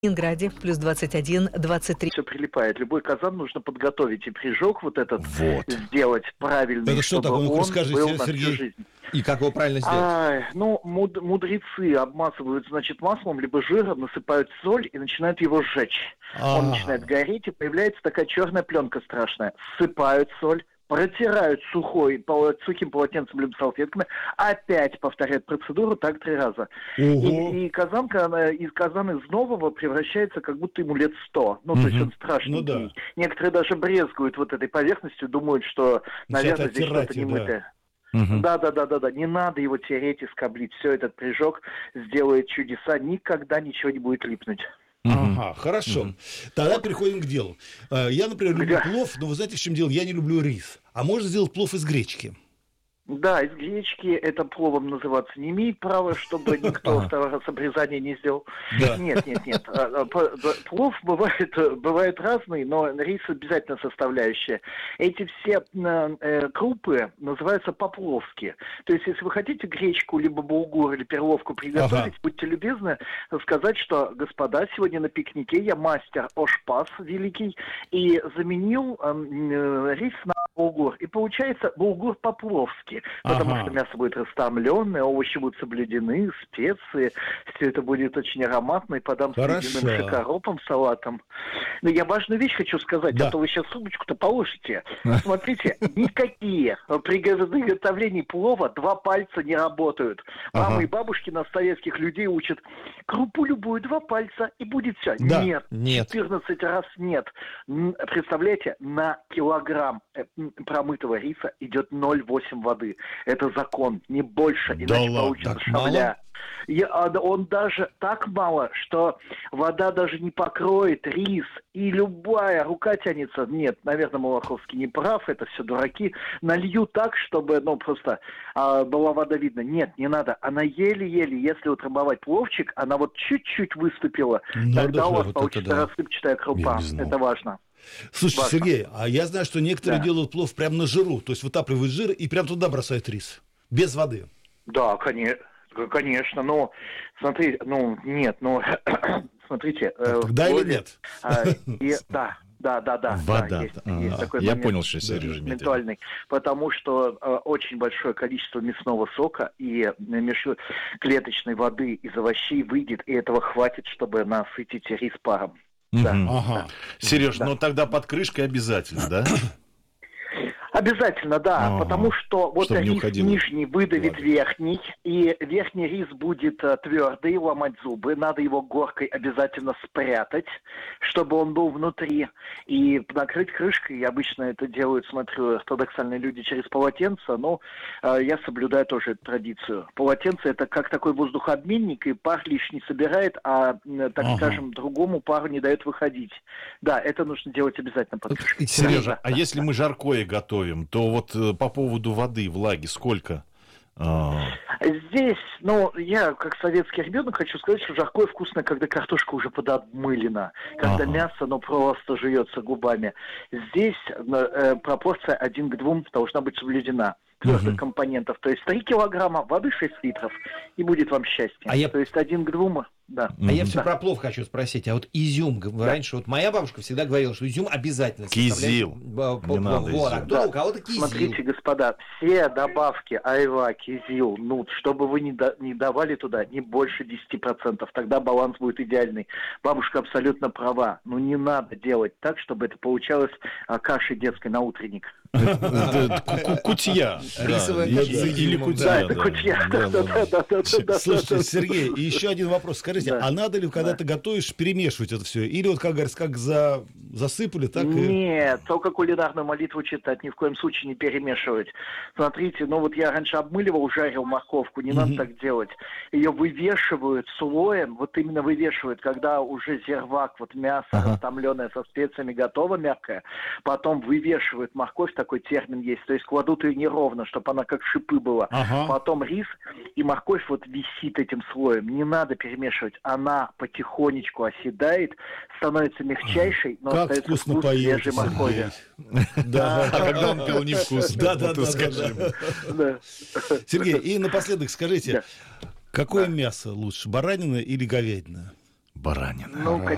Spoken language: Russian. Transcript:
Ленинграде плюс 21, 23. Все прилипает. Любой казан нужно подготовить и прижог вот этот сделать правильный, это что чтобы такое? он Расскажите, был на Сергей. всю жизнь. И как его правильно сделать? Мудрецы обмазывают, маслом либо жиром, насыпают соль и начинают его сжечь. Он начинает гореть, и появляется такая черная пленка страшная. Ссыпают соль, протирают сухим полотенцем либо салфетками, опять повторяют процедуру так 3 раза. И казанка, из казана из нового превращается, как будто ему лет 100. То есть он страшненький. Ну, да. Некоторые даже брезгуют вот этой поверхностью, думают, что, наверное, здесь что-то немытое. Да. Не надо его тереть и скоблить. Все, этот прижог сделает чудеса. Никогда ничего не будет липнуть. Ага, хорошо. Тогда переходим к делу. Я, например, люблю плов, но вы знаете, в чем дело? Я не люблю рис. А можно сделать плов из гречки? Да, из гречки это пловом называться не имеет права, чтобы никто второго раз обрезания не сделал. Да. Нет. Плов бывает разный, но рис обязательно составляющая. Эти все крупы называются попловски. То есть, если вы хотите гречку, либо булгур, или перловку приготовить, будьте любезны сказать, что, господа, сегодня на пикнике я мастер ошпаз великий и заменил рис на булгур. И получается булгур по-пловски. Потому что мясо будет растомленное, овощи будут соблюдены, специи. Все это будет очень ароматно. И подам с ледяным шокоропом, салатом. Но я важную вещь хочу сказать, а то вы сейчас сумочку-то положите. Смотрите, никакие при приготовлении плова 2 пальца не работают. Мамы и бабушки нас, советских людей, учат крупу любую 2 пальца и будет все. Да. Нет. 14 раз нет. Представляете, на килограмм промытого риса идет 0,8 воды. Это закон, не больше, иначе получится шавля. Он даже так мало, что вода даже не покроет рис, и любая рука тянется. Нет, наверное, Малаховский не прав, это все дураки. Налью так, чтобы, просто была вода видна. Нет, не надо. Она еле-еле, если утрамбовать пловчик, она вот чуть-чуть выступила, тогда у вас получится рассыпчатая крупа. Это важно. Слушайте, Сергей, а я знаю, что некоторые делают плов прямо на жиру, то есть вытапливают жир и прямо туда бросают рис, без воды. Да, конечно, но смотри, смотрите. Да или нет? Да. Вода. Есть такой я момент, понял, что Сережа ментальный, потому что очень большое количество мясного сока и межклеточной воды из овощей выйдет, и этого хватит, чтобы насытить рис паром. Да. Сереж, но тогда под крышкой обязательно, да? Обязательно, да, потому что вот рис нижний выдавит верхний, и верхний рис будет твердый, ломать зубы. Надо его горкой обязательно спрятать, чтобы он был внутри, и накрыть крышкой. Я обычно это делают, смотрю, ортодоксальные люди через полотенце, но я соблюдаю тоже эту традицию. Полотенце это как такой воздухообменник, и пар лишний собирает, а, так скажем, другому пару не дает выходить. Да, это нужно делать обязательно под крышкой. Сережа, а если мы жаркое готовим, то вот по поводу воды, влаги, сколько? Здесь, я как советский ребенок хочу сказать, что жаркое вкусно, когда картошка уже подобмылена, когда мясо, просто жуется губами. Здесь пропорция 1 к 2 должна быть соблюдена. Твердых компонентов, то есть 3 килограмма, воды 6 литров, и будет вам счастье. То есть 1 к 2, да. А я все про плов хочу спросить, а вот изюм, раньше вот моя бабушка всегда говорила, что изюм обязательно кизил. Не надо изюм. А кто у кого-то кизил. Смотрите, господа, все добавки, айва, кизил, чтобы вы не давали туда не больше 10%, тогда баланс будет идеальный. Бабушка абсолютно права, не надо делать так, чтобы это получалось кашей детской на утренник. Кутья. Рисовая или кутья. Да, это кутья. Слушайте, Сергей, и еще один вопрос. Скажите, а надо ли, когда ты готовишь, перемешивать это все? Или вот, как говорится, как засыпали, так и... Нет, только кулинарную молитву читать, ни в коем случае не перемешивать. Смотрите, я раньше обмыливал, жарил морковку, не надо так делать. Ее вывешивают слоем, вот именно вывешивают, когда уже зервак, мясо растомленное со специями готово, мягкое, потом вывешивают морковь, такой термин есть, то есть кладут ее неровно, чтобы она как шипы была. Потом рис и морковь висит этим слоем. Не надо перемешивать. Она потихонечку оседает, становится мягчайшей, но как остается вкусно вкус поел, свежей моркови. Да. А когда он пил невкусно? Да. Сергей, и напоследок скажите, какое мясо лучше, баранина или говядина? Баранина.